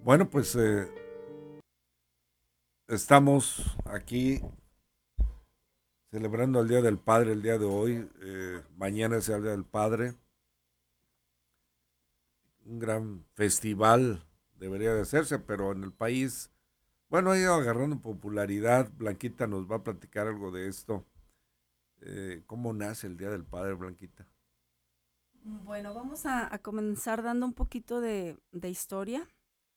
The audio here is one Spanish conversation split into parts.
Bueno, pues estamos aquí celebrando el Día del Padre el día de hoy. Mañana es el Día del Padre. Un gran festival debería de hacerse, pero en el país, bueno, ha ido agarrando popularidad. Blanquita nos va a platicar algo de esto. ¿Cómo nace el Día del Padre, Blanquita? Bueno, vamos a comenzar dando un poquito de historia.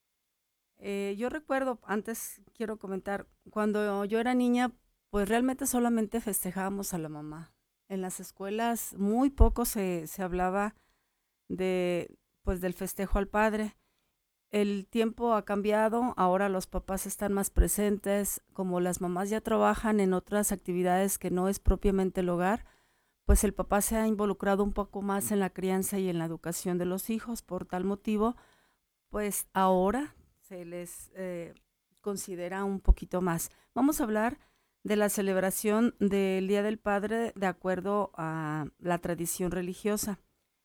Yo recuerdo, antes quiero comentar, cuando yo era niña, pues realmente solamente festejábamos a la mamá. En las escuelas muy poco se hablaba de, pues, del festejo al padre. El tiempo ha cambiado, ahora los papás están más presentes, como las mamás ya trabajan en otras actividades que no es propiamente el hogar, pues el papá se ha involucrado un poco más en la crianza y en la educación de los hijos. Por tal motivo, pues ahora se les considera un poquito más. Vamos a hablar de la celebración del Día del Padre de acuerdo a la tradición religiosa.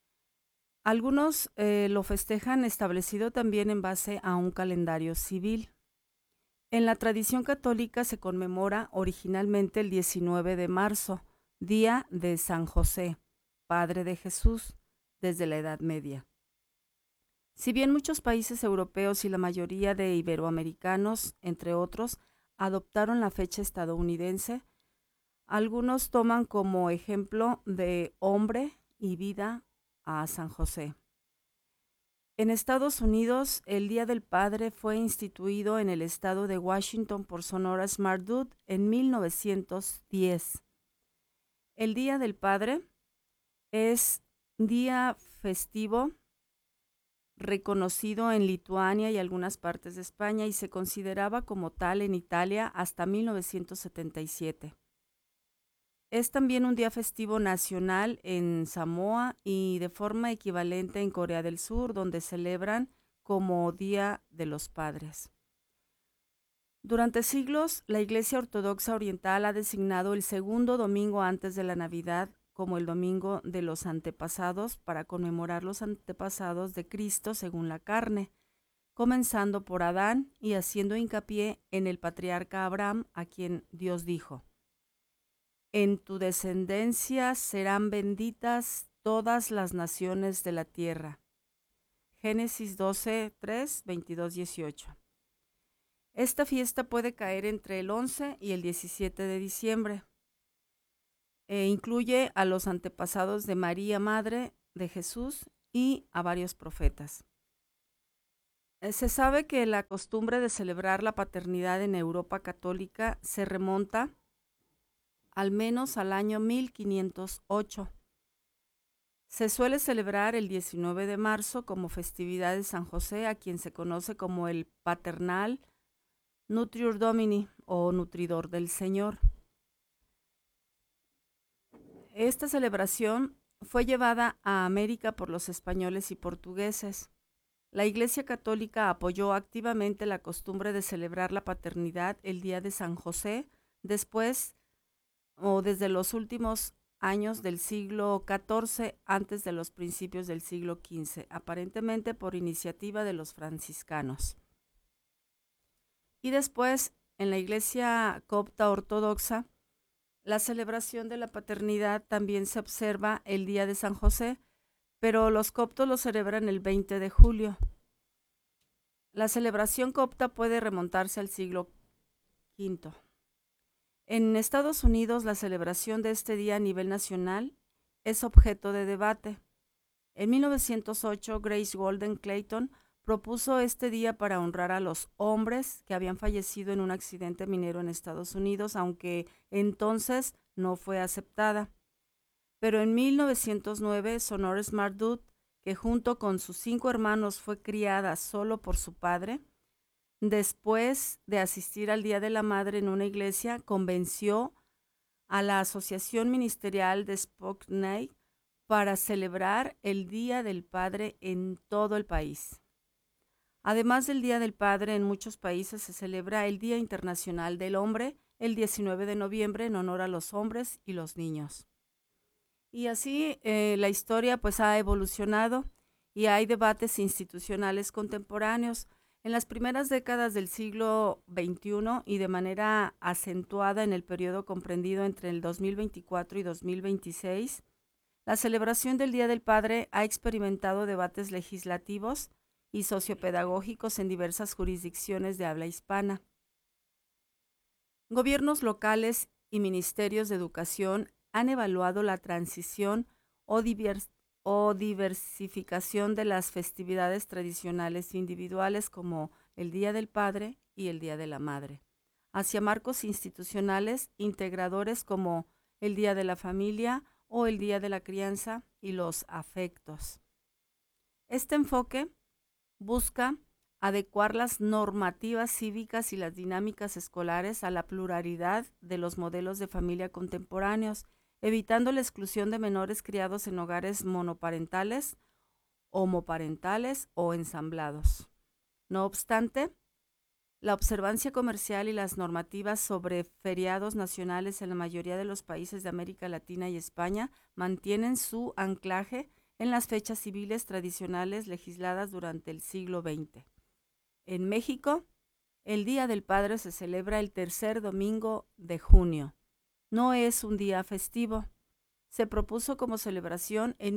Algunos lo festejan establecido también en base a un calendario civil. En la tradición católica se conmemora originalmente el 19 de marzo, Día de San José, Padre de Jesús, desde la Edad Media. Si bien muchos países europeos y la mayoría de iberoamericanos, entre otros, adoptaron la fecha estadounidense, algunos toman como ejemplo de hombre y vida a San José. En Estados Unidos, el Día del Padre fue instituido en el estado de Washington por Sonora Smart Dude en 1910. El Día del Padre es día festivo reconocido en Lituania y algunas partes de España y se consideraba como tal en Italia hasta 1977. Es también un día festivo nacional en Samoa y de forma equivalente en Corea del Sur, donde celebran como Día de los Padres. Durante siglos, la Iglesia Ortodoxa Oriental ha designado el segundo domingo antes de la Navidad como el domingo de los antepasados para conmemorar los antepasados de Cristo según la carne, comenzando por Adán y haciendo hincapié en el patriarca Abraham, a quien Dios dijo: en tu descendencia serán benditas todas las naciones de la tierra. Génesis 12, 3, 22, 18. Esta fiesta puede caer entre el 11 y el 17 de diciembre. Incluye a los antepasados de María, madre de Jesús, y a varios profetas. Se sabe que la costumbre de celebrar la paternidad en Europa católica se remonta al menos al año 1508. Se suele celebrar el 19 de marzo como festividad de San José, a quien se conoce como el paternal Nutrior Domini o nutridor del Señor. Esta celebración fue llevada a América por los españoles y portugueses. La Iglesia Católica apoyó activamente la costumbre de celebrar la paternidad el día de San José, después o desde los últimos años del siglo XIV, antes de los principios del siglo XV, aparentemente por iniciativa de los franciscanos. Y después, en la Iglesia copta ortodoxa, la celebración de la paternidad también se observa el día de San José, pero los coptos lo celebran el 20 de julio. La celebración copta puede remontarse al siglo V. En Estados Unidos, la celebración de este día a nivel nacional es objeto de debate. En 1908, Grace Golden Clayton propuso este día para honrar a los hombres que habían fallecido en un accidente minero en Estados Unidos, aunque entonces no fue aceptada. Pero en 1909, Sonora Smart Dude, que junto con sus 5 hermanos fue criada solo por su padre, después de asistir al Día de la Madre en una iglesia, convenció a la Asociación Ministerial de Spokane para celebrar el Día del Padre en todo el país. Además del Día del Padre, en muchos países se celebra el Día Internacional del Hombre el 19 de noviembre en honor a los hombres y los niños. Y así la historia pues ha evolucionado y hay debates institucionales contemporáneos. En las primeras décadas del siglo XXI y de manera acentuada en el periodo comprendido entre el 2024 y 2026, la celebración del Día del Padre ha experimentado debates legislativos y sociopedagógicos en diversas jurisdicciones de habla hispana. Gobiernos locales y ministerios de educación han evaluado la transición o, o diversificación de las festividades tradicionales individuales como el Día del Padre y el Día de la Madre, hacia marcos institucionales integradores como el Día de la Familia o el Día de la Crianza y los Afectos. Este enfoque busca adecuar las normativas cívicas y las dinámicas escolares a la pluralidad de los modelos de familia contemporáneos, evitando la exclusión de menores criados en hogares monoparentales, homoparentales o ensamblados. No obstante, la observancia comercial y las normativas sobre feriados nacionales en la mayoría de los países de América Latina y España mantienen su anclaje en las fechas civiles tradicionales legisladas durante el siglo XX. En México, el Día del Padre se celebra el tercer domingo de junio. No es un día festivo. Se propuso como celebración en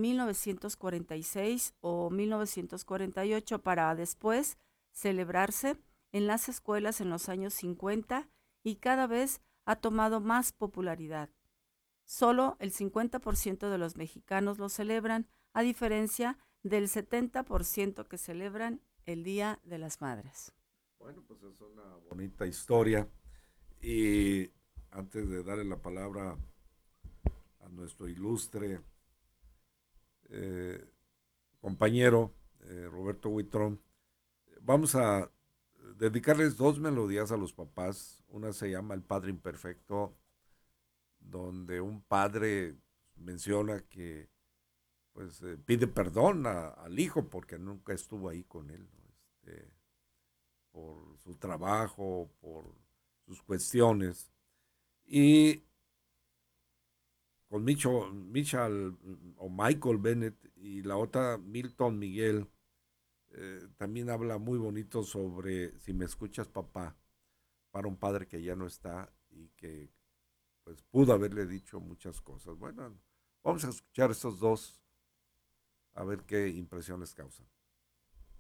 1946 o 1948 para después celebrarse en las escuelas en los años 50 y cada vez ha tomado más popularidad. Solo el 50% de los mexicanos lo celebran, a diferencia del 70% que celebran el Día de las Madres. Bueno, pues es una bonita historia. Y antes de darle la palabra a nuestro ilustre eh, compañero Roberto Huitrón, vamos a dedicarles dos melodías a los papás. Una se llama El Padre Imperfecto, donde un padre menciona que pues pide perdón al hijo porque nunca estuvo ahí con él, ¿no? Por su trabajo, por sus cuestiones. Y con Michael o Michael Bennett y la otra Milton Miguel, también habla muy bonito sobre Si me escuchas papá, para un padre que ya no está y que pues pudo haberle dicho muchas cosas. Bueno, vamos a escuchar estos dos a ver qué impresiones causan.